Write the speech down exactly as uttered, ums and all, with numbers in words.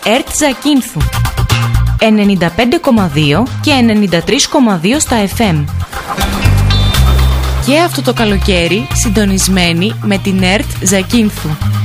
ΕΡΤ Ζακίνθου ενενήντα πέντε κόμμα δύο και ενενήντα τρία κόμμα δύο στα εφ εμ. Και αυτό το καλοκαίρι συντονισμένοι με την ΕΡΤ Ζακίνθου.